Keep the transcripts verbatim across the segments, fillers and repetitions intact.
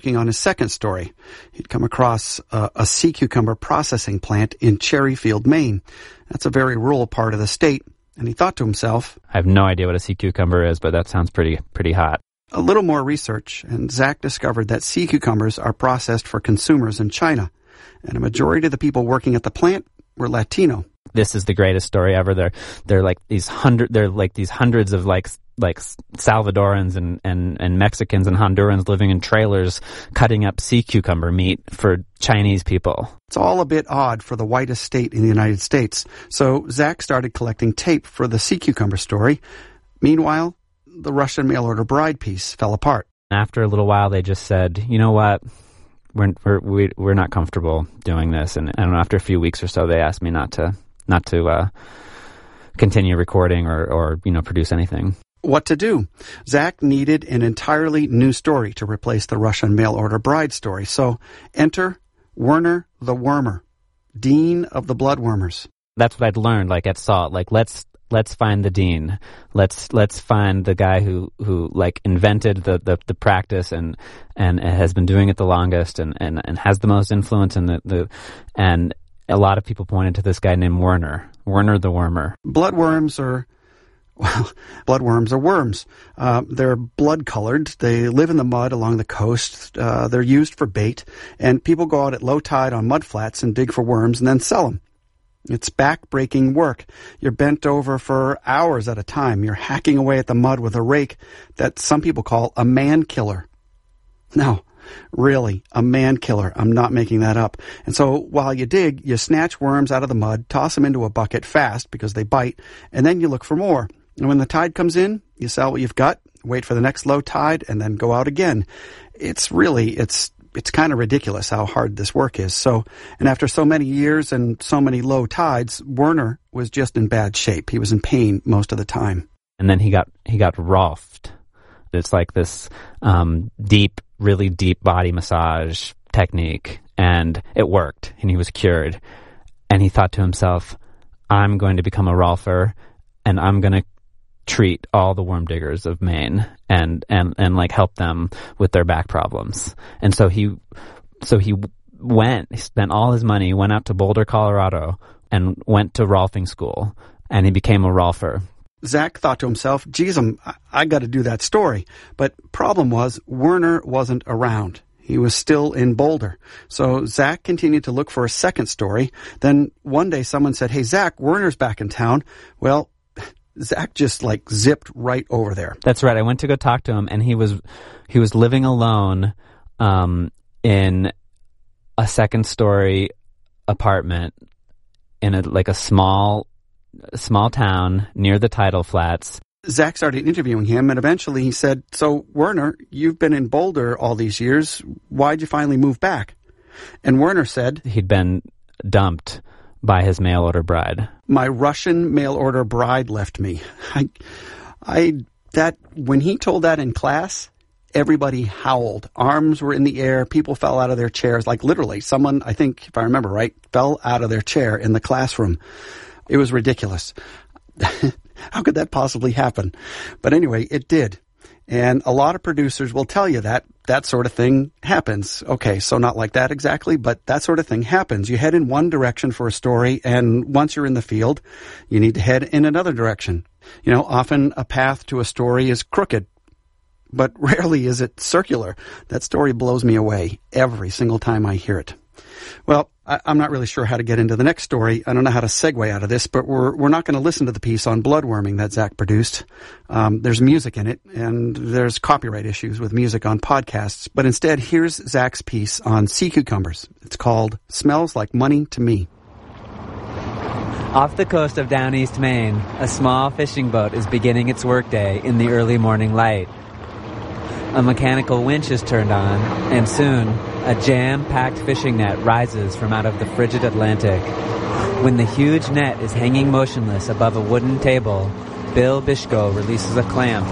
working on his second story. He'd come across uh, a sea cucumber processing plant in Cherryfield, Maine. That's a very rural part of the state. And he thought to himself, I have no idea what a sea cucumber is, but that sounds pretty pretty hot. A little more research, and Zach discovered that sea cucumbers are processed for consumers in China. And a majority of the people working at the plant were Latino. This is the greatest story ever. They're they're like these hundred they're like these hundreds of like like Salvadorans and, and, and Mexicans and Hondurans living in trailers cutting up sea cucumber meat for Chinese people. It's all a bit odd for the whitest state in the United States. So Zach started collecting tape for the sea cucumber story. Meanwhile, the Russian mail-order bride piece fell apart. After a little while, they just said, you know what? We're we're we're not comfortable doing this, and I don't know. After a few weeks or so, they asked me not to not to uh, continue recording or or you know produce anything. What to do? Zach needed an entirely new story to replace the Russian mail-order bride story. So enter Werner the Wormer, Dean of the Bloodwormers. That's what I'd learned, like at SALT. Like let's let's find the dean. Let's let's find the guy who, who like invented the, the, the practice and and has been doing it the longest and, and, and has the most influence in the, the and a lot of people pointed to this guy named Werner. Werner the Wormer. Bloodworms are Well, bloodworms are worms. Uh, they're blood-colored. They live in the mud along the coast. Uh, they're used for bait, and people go out at low tide on mud flats and dig for worms and then sell them. It's back-breaking work. You're bent over for hours at a time. You're hacking away at the mud with a rake that some people call a man-killer. No, really, a man-killer. I'm not making that up. And so while you dig, you snatch worms out of the mud, toss them into a bucket fast because they bite, and then you look for more. And when the tide comes in, you sell what you've got, wait for the next low tide, and then go out again. It's really, it's it's kind of ridiculous how hard this work is. So, and after so many years and so many low tides, Werner was just in bad shape. He was in pain most of the time. And then he got he got Rolfed. It's like this um, deep, really deep body massage technique, and it worked, and he was cured. And he thought to himself, I'm going to become a Rolfer, and I'm going to treat all the worm diggers of Maine and, and, and like help them with their back problems. And so he, so he went, he spent all his money, went out to Boulder, Colorado, and went to Rolfing school, and he became a Rolfer. Zach thought to himself, geez, I'm, I, I got to do that story. But problem was, Werner wasn't around. He was still in Boulder. So Zach continued to look for a second story. Then one day someone said, hey, Zach, Werner's back in town. Well, Zach just like zipped right over there. That's right. I went to go talk to him, and he was he was living alone um, in a second story apartment in a like a small small town near the tidal flats. Zach started interviewing him, and eventually he said, so Werner, you've been in Boulder all these years. Why'd you finally move back? And Werner said he'd been dumped by his mail-order bride. My Russian mail-order bride left me. I, I, that, when he told that in class, everybody howled. Arms were in the air. People fell out of their chairs. Like literally, someone, I think, if I remember right, fell out of their chair in the classroom. It was ridiculous. How could that possibly happen? But anyway, it did. And a lot of producers will tell you that that sort of thing happens. Okay, so not like that exactly, but that sort of thing happens. You head in one direction for a story, and once you're in the field, you need to head in another direction. You know, often a path to a story is crooked, but rarely is it circular. That story blows me away every single time I hear it. Well, I, I'm not really sure how to get into the next story. I don't know how to segue out of this, but we're we're not going to listen to the piece on bloodworming that Zach produced. Um, there's music in it, and there's copyright issues with music on podcasts. But instead, here's Zach's piece on sea cucumbers. It's called Smells Like Money to Me. Off the coast of down East Maine, a small fishing boat is beginning its workday in the early morning light. A mechanical winch is turned on, and soon, a jam-packed fishing net rises from out of the frigid Atlantic. When the huge net is hanging motionless above a wooden table, Bill Bishko releases a clamp.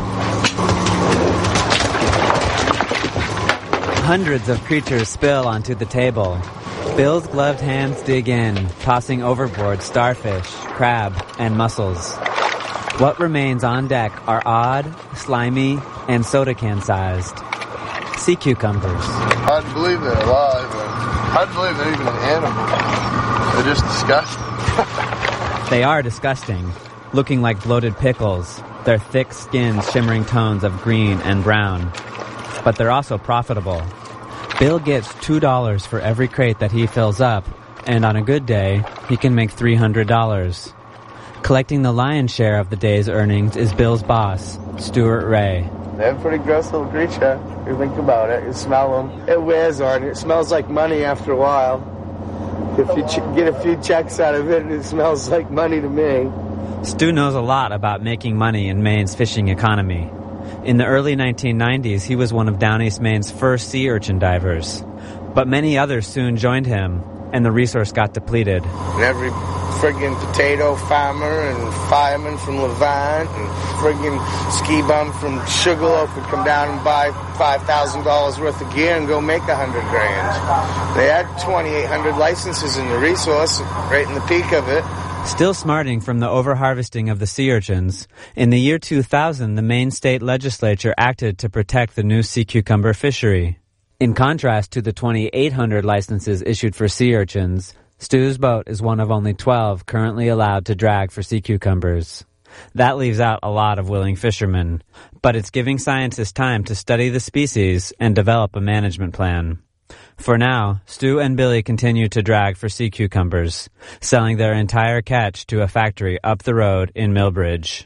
Hundreds of creatures spill onto the table. Bill's gloved hands dig in, tossing overboard starfish, crab, and mussels. What remains on deck are odd, slimy, and soda can-sized sea cucumbers. hard to believe they're alive. And hard to believe they're even an animal. They're just disgusting. They are disgusting, looking like bloated pickles, their thick skins shimmering tones of green and brown. But they're also profitable. Bill gets two dollars for every crate that he fills up, and on a good day, he can make three hundred dollars. Collecting the lion's share of the day's earnings is Bill's boss, Stuart Ray. They're a pretty gross little creature. You think about it, you smell them. It wears on you. It smells like money after a while. If you ch- get a few checks out of it, it smells like money to me. Stu knows a lot about making money in Maine's fishing economy. In the early nineteen nineties, he was one of Down East Maine's first sea urchin divers. But many others soon joined him, and the resource got depleted. And every friggin' potato farmer and fireman from Levant and friggin' ski bum from Sugarloaf would come down and buy five thousand dollars worth of gear and go make a hundred grand. They had twenty-eight hundred licenses in the resource, right in the peak of it. Still smarting from the overharvesting of the sea urchins, in the year two thousand, the Maine state legislature acted to protect the new sea cucumber fishery. In contrast to the twenty-eight hundred licenses issued for sea urchins, Stu's boat is one of only twelve currently allowed to drag for sea cucumbers. That leaves out a lot of willing fishermen, but it's giving scientists time to study the species and develop a management plan. For now, Stu and Billy continue to drag for sea cucumbers, selling their entire catch to a factory up the road in Millbridge.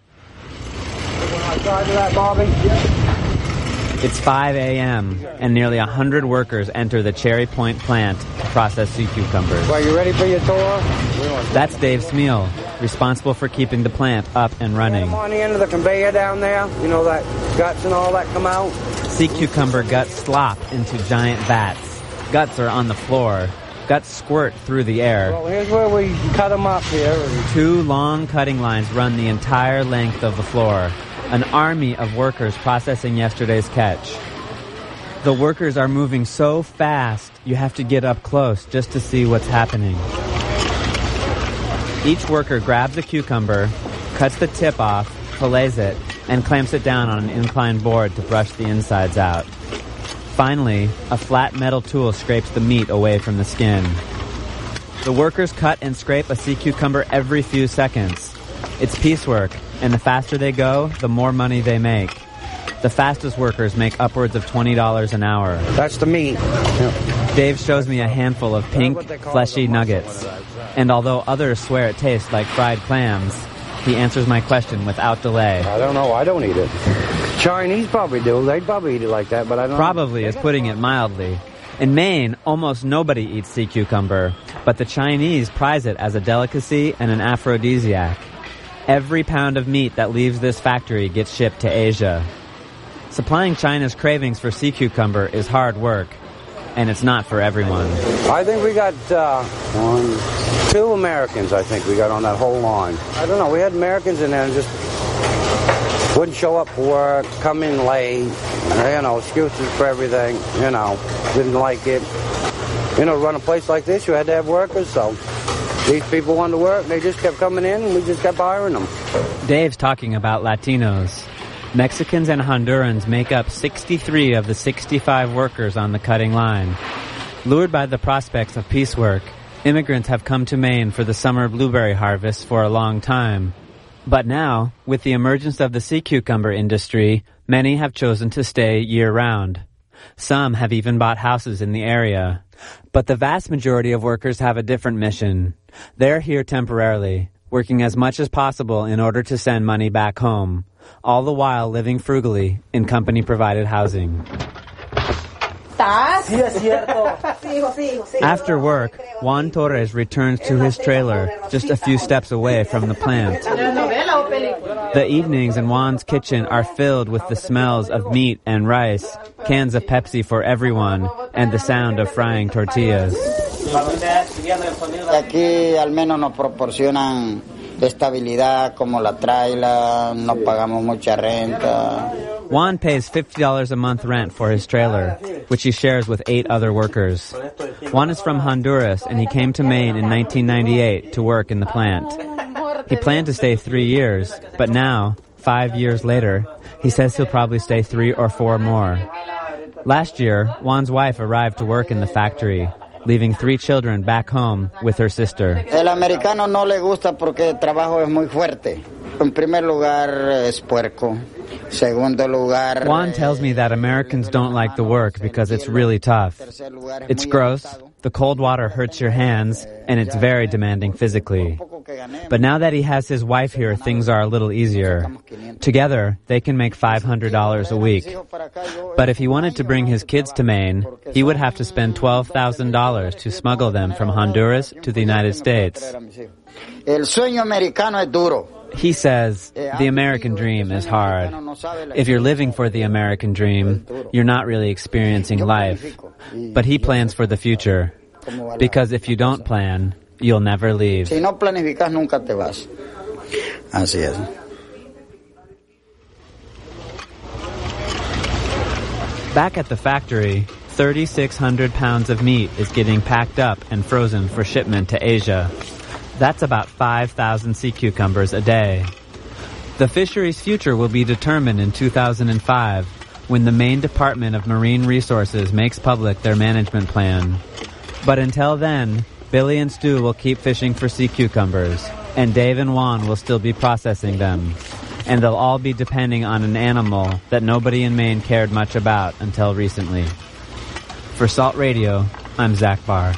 It's five a.m., and nearly one hundred workers enter the Cherry Point plant to process sea cucumbers. Are you ready for your tour? That's Dave Smeal, responsible for keeping the plant up and running. On the end of the conveyor down there, you know, that guts and all that come out? Sea cucumber guts slop into giant vats. Guts are on the floor. Guts squirt through the air. Well, here's where we cut them up here. Two long cutting lines run the entire length of the floor. An army of workers processing yesterday's catch. The workers are moving so fast, you have to get up close just to see what's happening. Each worker grabs a cucumber, cuts the tip off, fillets it, and clamps it down on an inclined board to brush the insides out. Finally, a flat metal tool scrapes the meat away from the skin. The workers cut and scrape a sea cucumber every few seconds. It's piecework, and the faster they go, the more money they make. The fastest workers make upwards of twenty dollars an hour. That's the meat. Yep. Dave shows me a handful of pink, fleshy nuggets. And although others swear it tastes like fried clams, he answers my question without delay. I don't know. I don't eat it. Chinese probably do. They'd probably eat it like that, but I don't Probably know. is putting it mildly. In Maine, almost nobody eats sea cucumber, but the Chinese prize it as a delicacy and an aphrodisiac. Every pound of meat that leaves this factory gets shipped to Asia. Supplying China's cravings for sea cucumber is hard work, and it's not for everyone. I think we got uh, one, two Americans, I think we got on that whole line. I don't know, we had Americans in there and just wouldn't show up for work, come in late, you know, excuses for everything, you know, didn't like it. You know, run a place like this, you had to have workers, so these people wanted to work, they just kept coming in, and we just kept hiring them. Dave's talking about Latinos. Mexicans and Hondurans make up sixty-three of the sixty-five workers on the cutting line. Lured by the prospects of piecework, immigrants have come to Maine for the summer blueberry harvest for a long time. But now, with the emergence of the sea cucumber industry, many have chosen to stay year-round. Some have even bought houses in the area. But the vast majority of workers have a different mission. They're here temporarily, working as much as possible in order to send money back home, all the while living frugally in company-provided housing. After work, Juan Torres returns to his trailer just a few steps away from the plant. The evenings in Juan's kitchen are filled with the smells of meat and rice, cans of Pepsi for everyone, and the sound of frying tortillas. Aquí al menos nos proporcionan estabilidad como la traila, no pagamos mucha renta. Juan pays fifty dollars a month rent for his trailer, which he shares with eight other workers. Juan is from Honduras, and he came to Maine in nineteen ninety-eight to work in the plant. He planned to stay three years, but now, five years later, he says he'll probably stay three or four more. Last year, Juan's wife arrived to work in the factory, leaving three children back home with her sister. El americano no le gusta porque el trabajo es muy fuerte. En primer lugar, es puerco. Segundo lugar... Juan tells me that Americans don't like the work because it's really tough. It's gross, the cold water hurts your hands, and it's very demanding physically. But now that he has his wife here, things are a little easier. Together, they can make five hundred dollars a week. But if he wanted to bring his kids to Maine, he would have to spend twelve thousand dollars to smuggle them from Honduras to the United States. El sueño americano es duro. He says, the American dream is hard. If you're living for the American dream, you're not really experiencing life. But he plans for the future. Because if you don't plan, you'll never leave. Si no planificas, nunca te vas. Así es. Back at the factory, thirty-six hundred pounds of meat is getting packed up and frozen for shipment to Asia. That's about five thousand sea cucumbers a day. The fishery's future will be determined in two thousand five when the Maine Department of Marine Resources makes public their management plan. But until then, Billy and Stu will keep fishing for sea cucumbers, and Dave and Juan will still be processing them. And they'll all be depending on an animal that nobody in Maine cared much about until recently. For Salt Radio, I'm Zach Barr.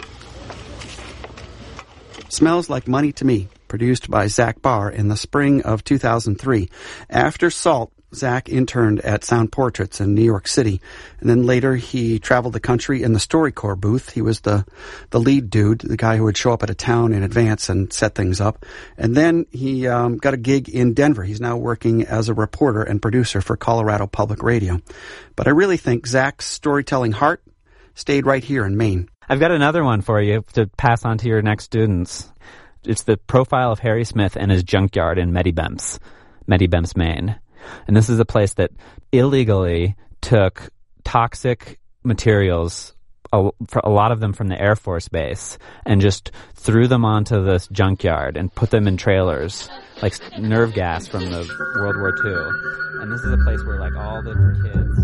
Smells Like Money to Me, produced by Zach Barr in the spring of two thousand three. After Salt, Zach interned at Sound Portraits in New York City, and then later he traveled the country in the StoryCorps booth. He was the, the lead dude, the guy who would show up at a town in advance and set things up. And then he um, got a gig in Denver. He's now working as a reporter and producer for Colorado Public Radio. But I really think Zach's storytelling heart stayed right here in Maine. I've got another one for you to pass on to your next students. It's the profile of Harry Smith and his junkyard in Medibemps, Medibemps, Maine. And this is a place that illegally took toxic materials, a, for a lot of them from the Air Force Base, and just threw them onto this junkyard and put them in trailers, like nerve gas from the World War Two. And this is a place where, like, all the kids...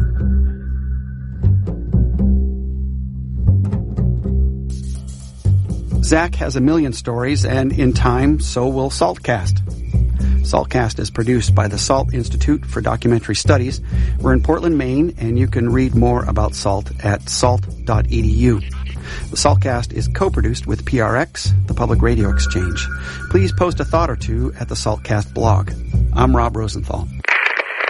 Zach has a million stories, and in time, so will Saltcast. Saltcast is produced by the Salt Institute for Documentary Studies. We're in Portland, Maine, and you can read more about Salt at salt dot e d u. The Saltcast is co-produced with P R X, the Public Radio Exchange. Please post a thought or two at the Saltcast blog. I'm Rob Rosenthal.